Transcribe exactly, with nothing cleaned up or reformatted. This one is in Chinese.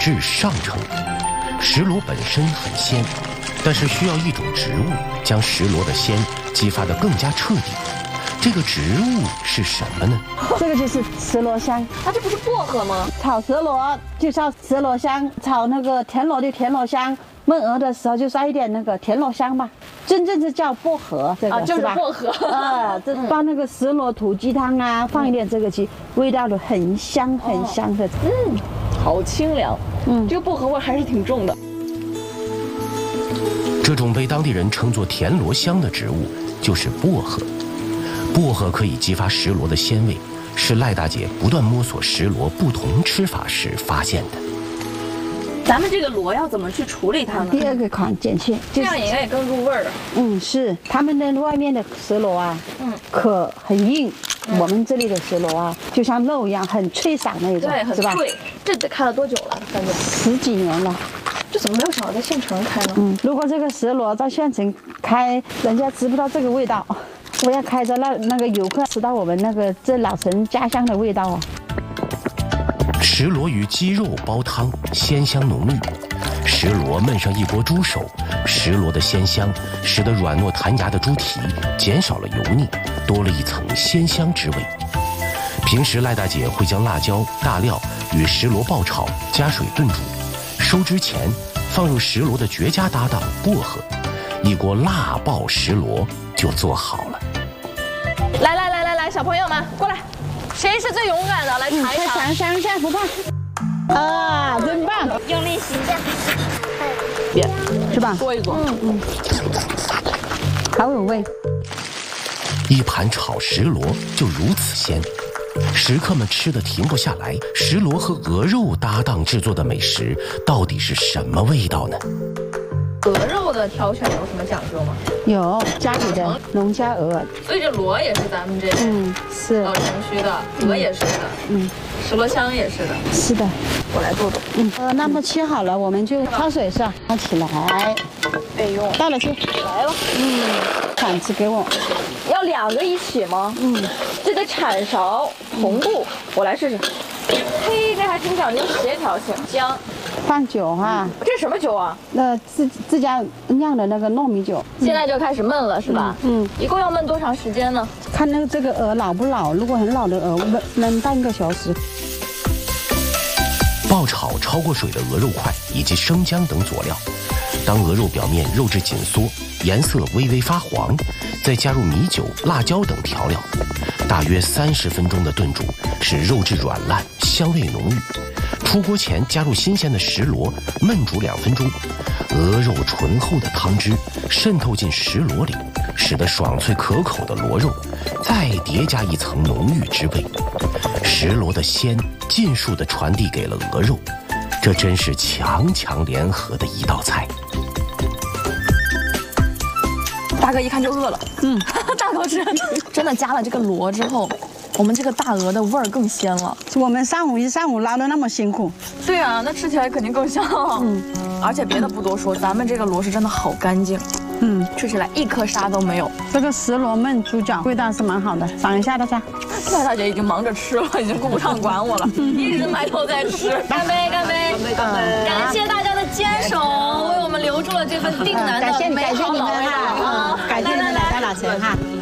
至上乘。石螺本身很鲜，但是需要一种植物将石螺的鲜激发得更加彻底。这个植物是什么呢？ 这个就是石螺香。 啊，这不是薄荷吗？ 炒石螺就叫石螺香，炒那个田螺的田螺香，焖鹅的时候就撒一点那个田螺香吧。真正是叫薄荷，这个、 啊，就是吧薄荷。 啊，这放那个石螺土鸡汤啊，放一点这个去，味道都很香很香的。 嗯，好清凉。嗯，这个薄荷味还是挺重的。 这种被当地人称作田螺香的植物就是薄荷。薄荷可以激发石螺的鲜味，是赖大姐不断摸索石螺不同吃法时发现的。 咱们这个螺要怎么去处理它呢？ 第二个款剪切， 这样应该也更入味儿。 嗯，是他们的外面的石螺啊，嗯，壳很硬。嗯、我们这里的石螺啊，就像肉一样，很脆散那种， 对，很脆。这得开了多久了？感觉十几年了。 这怎么没有想到在县城开呢？ 嗯，如果这个石螺在县城开，人家吃不到这个味道。我要开着那那个游客吃到我们那个这老城家乡的味道啊！ 石螺与鸡肉煲汤，鲜香浓郁。石螺焖上一锅猪手，石螺的鲜香使得软糯弹牙的猪蹄减少了油腻，多了一层鲜香之味。平时赖大姐会将辣椒、大料与石螺爆炒，加水炖煮。收之前放入石螺的绝佳搭档薄荷，一锅辣爆石螺就做好了。 来来来来来，小朋友们过来，谁是最勇敢的？来尝一尝， 尝尝一下，不怕。啊，真棒！ 用力吸一下， 别， 是吧？ 嘬一嘬，嗯嗯， 好有味。 一盘炒石螺就如此鲜，食客们吃得停不下来。石螺和鹅肉搭档制作的美食，到底是什么味道呢？ 鹅肉的挑选有什么讲究吗？ 有家里的农家鹅， 所以这螺也是咱们这嗯是老城区的，鹅也是的，嗯，石螺香也是的， 是的。 我来做做。 嗯呃，那么切好了，我们就焯水是吧？捞起来， 哎呦， 倒了去， 来了。 嗯，铲子给我。 要两个一起吗？嗯，这个铲勺同步，我来试试。嘿，这还挺讲究协调性。姜。 放酒哈， 这是什么酒啊？ 那自自家酿的那个糯米酒。 现在就开始焖了是吧？嗯，一共要焖多长时间呢？ 看那个这个鹅老不老，如果很老的鹅，焖焖半个小时。 爆炒焯过水的鹅肉块以及生姜等佐料，当鹅肉表面肉质紧缩，颜色微微发黄，再加入米酒、辣椒等调料，大约三十分钟的炖煮，使肉质软烂，香味浓郁。出锅前加入新鲜的石螺，焖煮两分钟，鹅肉醇厚的汤汁渗透进石螺里，使得爽脆可口的螺肉再叠加一层浓郁之味，石螺的鲜尽数地传递给了鹅肉，这真是强强联合的一道菜。 大哥一看就饿了，嗯，大口吃。真的加了这个螺之后，我们这个大鹅的味儿更鲜了。 我们上午一上午捞的那么辛苦， 对啊，那吃起来肯定更香。嗯，而且别的不多说，咱们这个螺是真的好干净，嗯，吃起来一颗沙都没有。 这个石螺焖猪脚味道是蛮好的，尝一下大家。 赖大姐已经忙着吃了，已经顾不上管我了，一直埋头在吃。干杯，干杯，干杯，干杯！感谢大家的坚守，为我们留住了这份定南的美好老人啊！ 感谢你们来到老城哈。